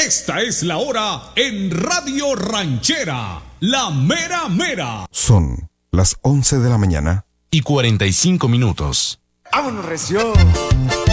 Esta es la hora en Radio Ranchera, la mera mera. Son las 11 de la mañana y 45 minutos. ¡Vámonos, recio!